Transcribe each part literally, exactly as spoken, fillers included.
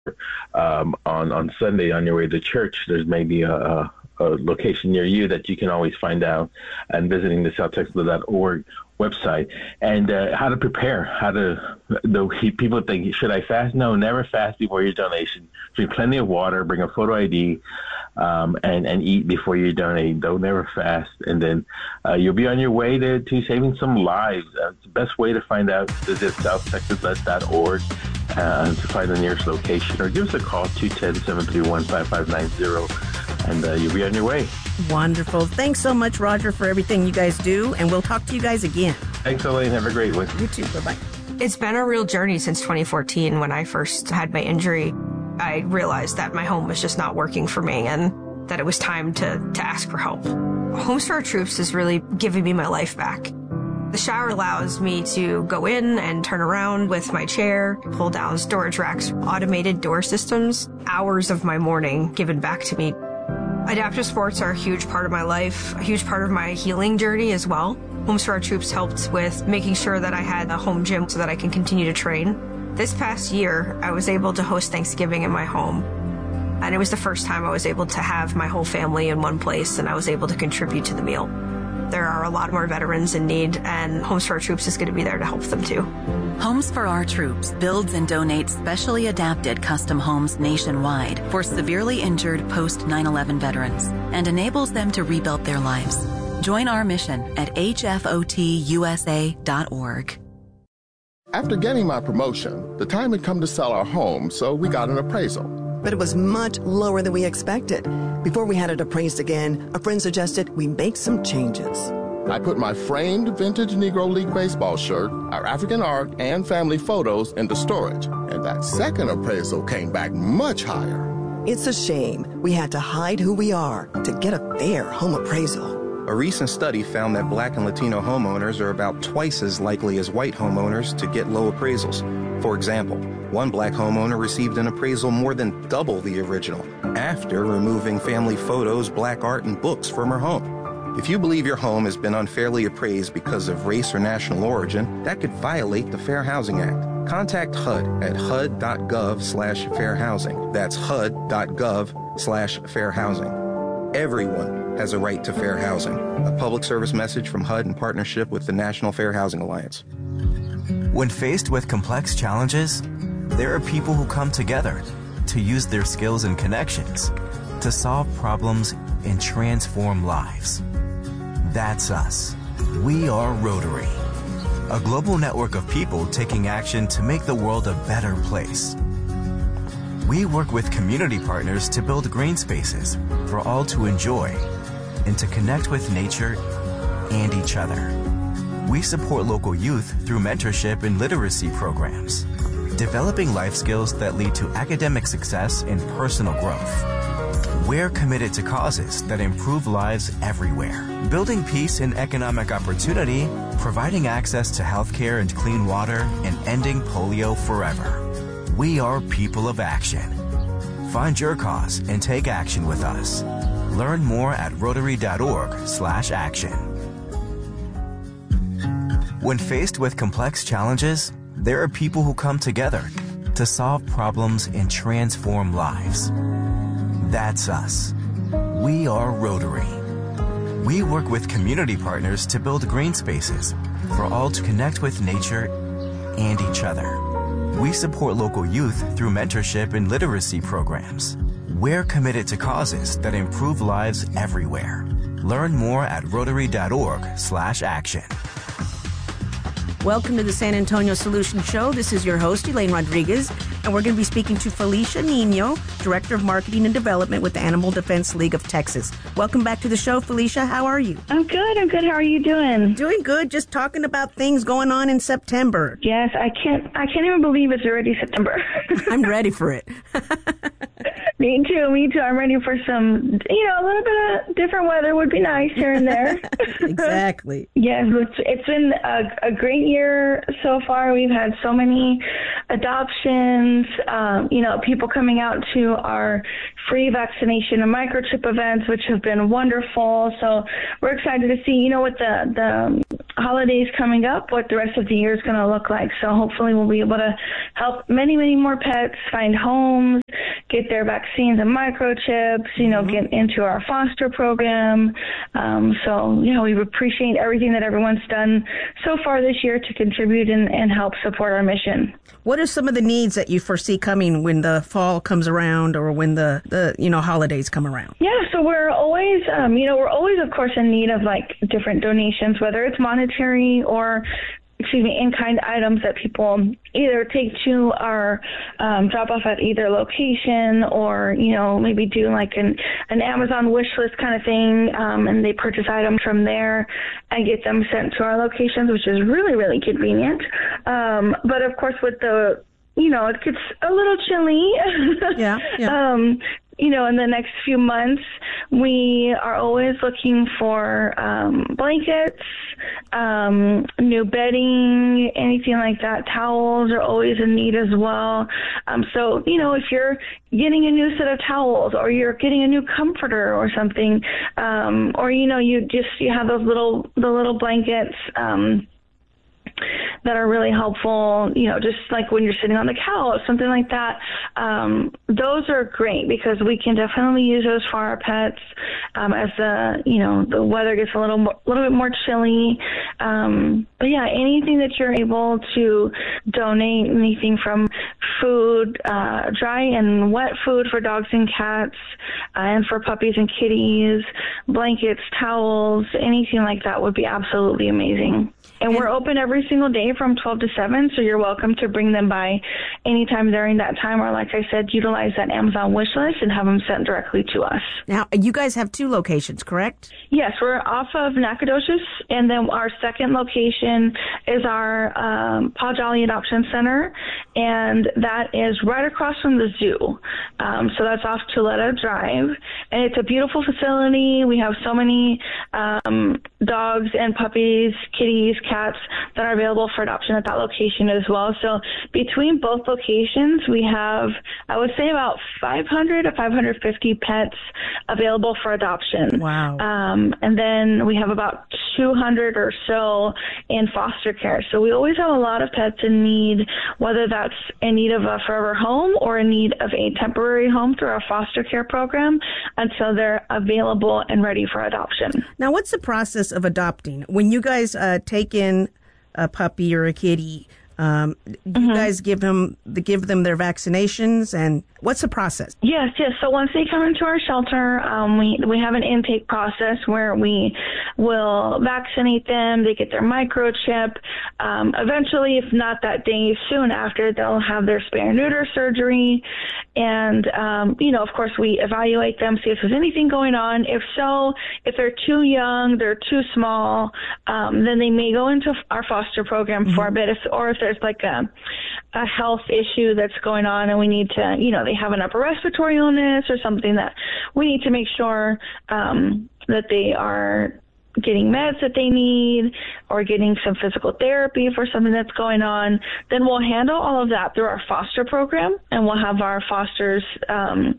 um, on, on Sunday on your way to church, there's maybe a, a, a location near you that you can always find out and visiting the south texas dot org website. And uh, how to prepare, how to, the people think, should I fast? No, never fast before your donation. Drink plenty of water, bring a photo I D, um, and, and eat before you donate. Don't never fast. And then uh, you'll be on your way to, to saving some lives. Uh, the best way to find out is visit south texas dot org uh, to find the nearest location, or give us a call, two one zero, seven three one, five five nine zero, and uh, you'll be on your way. Wonderful. Thanks so much, Roger, for everything you guys do, and we'll talk to you guys again. Thanks, Elaine. Have a great one. You too. Bye-bye. It's been a real journey since twenty fourteen. When I first had my injury, I realized that my home was just not working for me and that it was time to, to ask for help. Homes for Our Troops is really giving me my life back. The shower allows me to go in and turn around with my chair, pull down storage racks, automated door systems, hours of my morning given back to me. Adaptive sports are a huge part of my life, a huge part of my healing journey as well. Homes for Our Troops helped with making sure that I had a home gym so that I can continue to train. This past year, I was able to host Thanksgiving in my home. And it was the first time I was able to have my whole family in one place, and I was able to contribute to the meal. There are a lot more veterans in need, and Homes for Our Troops is going to be there to help them too. Homes for Our Troops builds and donates specially adapted custom homes nationwide for severely injured post nine eleven veterans and enables them to rebuild their lives. Join our mission at H F O T U S A dot org. After getting my promotion, the time had come to sell our home, so we got an appraisal. But it was much lower than we expected. Before we had it appraised again, a friend suggested we make some changes. I put my framed vintage Negro League baseball shirt, our African art, and family photos into storage, and that second appraisal came back much higher. It's a shame we had to hide who we are to get a fair home appraisal. A recent study found that Black and Latino homeowners are about twice as likely as white homeowners to get low appraisals. For example, one Black homeowner received an appraisal more than double the original after removing family photos, Black art, and books from her home. If you believe your home has been unfairly appraised because of race or national origin, that could violate the Fair Housing Act. Contact H U D at H U D dot gov slash fair housing. That's H U D dot gov slash fair housing. Everyone has a right to fair housing. A public service message from H U D in partnership with the National Fair Housing Alliance. When faced with complex challenges, there are people who come together to use their skills and connections to solve problems and transform lives. That's us. We are Rotary, a global network of people taking action to make the world a better place. We work with community partners to build green spaces for all to enjoy and to connect with nature and each other. We support local youth through mentorship and literacy programs, developing life skills that lead to academic success and personal growth. We're committed to causes that improve lives everywhere, building peace and economic opportunity, providing access to healthcare and clean water, and ending polio forever. We are people of action. Find your cause and take action with us. Learn more at rotary dot org slash action. When faced with complex challenges, there are people who come together to solve problems and transform lives. That's us. We are Rotary. We work with community partners to build green spaces for all to connect with nature and each other. We support local youth through mentorship and literacy programs. We're committed to causes that improve lives everywhere. Learn more at rotary dot org slash action. Welcome to the San Antonio Solution Show. This is your host, Elaine Rodriguez, and we're going to be speaking to Felicia Nino, Director of Marketing and Development with the Animal Defense League of Texas. Welcome back to the show, Felicia. How are you? I'm good. I'm good. How are you doing? Doing good. Just talking about things going on in September. Yes, I can't. I can't even believe it's already September. I'm ready for it. Me too. Me too. I'm ready for some, you know, a little bit of different weather would be nice here and there. Exactly. Yes, it's, it's been a, a great year so far. We've had so many adoptions, um, you know, people coming out to our free vaccination and microchip events, which have been wonderful. So we're excited to see, you know, with the, the holidays coming up, what the rest of the year is going to look like. So hopefully we'll be able to help many, many more pets find homes, get their vaccines and microchips, you know, mm-hmm. get into our foster program. Um, so, you know, we appreciate everything that everyone's done so far this year to contribute and, and help support our mission. What are some of the needs that you foresee coming when the fall comes around or when the, the you know, holidays come around? Yeah, so we're always, um, you know, we're always, of course, in need of, like, different donations, whether it's monetary or excuse me, in-kind items that people either take to our um, drop-off at either location or, you know, maybe do like an, an Amazon wish list kind of thing, um, and they purchase items from there and get them sent to our locations, which is really, really convenient. Um, but, of course, with the, you know, it gets a little chilly. Yeah, yeah. um, you know, in the next few months, we are always looking for um, blankets, um, new bedding, anything like that. Towels are always in need as well. Um, so, you know, if you're getting a new set of towels or you're getting a new comforter or something, um, or, you know, you just, you have those little, the little blankets, um, that are really helpful, you know, just like when you're sitting on the couch, something like that. Um, those are great because we can definitely use those for our pets um, as the, you know, the weather gets a little more, little bit more chilly. Um, but yeah, anything that you're able to donate, anything from food, uh, dry and wet food for dogs and cats, uh, and for puppies and kitties, blankets, towels, anything like that would be absolutely amazing. And we're open every single day from twelve to seven, so you're welcome to bring them by anytime during that time, or like I said, utilize that Amazon wish list and have them sent directly to us. Now, you guys have two locations, correct? Yes, we're off of Nacogdoches, and then our second location is our um, Paw Jolly Adoption Center, and that is right across from the zoo. Um, so that's off Tuleta Drive, and it's a beautiful facility. We have so many um, dogs and puppies, kitties, cats that are available for adoption at that location as well. So between both locations, we have, I would say, about five hundred to five hundred fifty pets available for adoption. Wow. Um, and then we have about two hundred or so in foster care. So we always have a lot of pets in need, whether that's in need of a forever home or in need of a temporary home through our foster care program until they're available and ready for adoption. Now, what's the process of adopting? When you guys uh, take in a puppy or a kitty, um, do mm-hmm. you guys give them the, give them their vaccinations, and what's the process? Yes, yes. So once they come into our shelter, um, we we have an intake process where we will vaccinate them. They get their microchip. Um, eventually, if not that day, soon after, they'll have their spay or neuter surgery. And, um, you know, of course, we evaluate them, see if there's anything going on. If so, if they're too young, they're too small, um, then they may go into our foster program mm-hmm. for a bit. If, or if there's like a, a health issue that's going on and we need to, you know, they have an upper respiratory illness or something that we need to make sure um, that they are getting meds that they need or getting some physical therapy for something that's going on, then we'll handle all of that through our foster program, and we'll have our fosters um,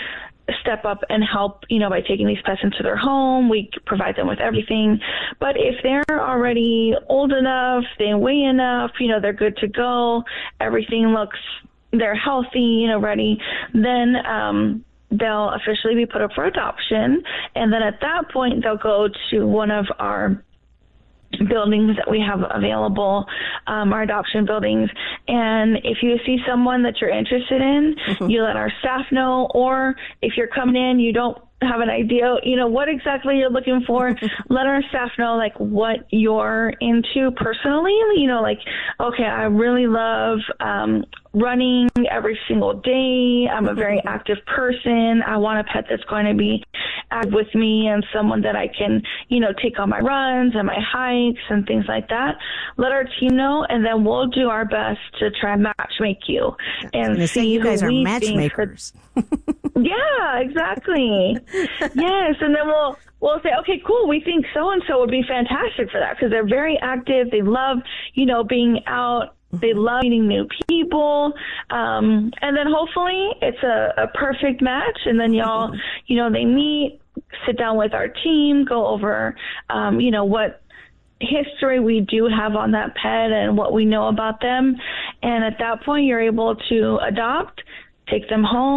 step up and help, you know, by taking these pets into their home. We provide them with everything. But if they're already old enough, they weigh enough, you know, they're good to go, everything looks, they're healthy, you know, ready, then um, they'll officially be put up for adoption. And then at that point, they'll go to one of our buildings that we have available, um, our adoption buildings. And if you see someone that you're interested in, mm-hmm. you let our staff know, or if you're coming in, you don't have an idea, you know, what exactly you're looking for, let our staff know, like, what you're into personally. You know, like, okay, I really love um, running every single day. I'm a very active person. I want a pet that's going to be active with me and someone that I can, you know, take on my runs and my hikes and things like that. Let our team know, and then we'll do our best to try and match make you and see you guys who are we matchmakers. Yeah, exactly. Yes, and then we'll we'll say, okay, cool. We think so and so would be fantastic for that because they're very active. They love, you know, being out. They love meeting new people. Um, and then hopefully it's a, a perfect match. And then y'all, you know, they meet, sit down with our team, go over, um, you know, what history we do have on that pet and what we know about them. And at that point, you're able to adopt, take them home.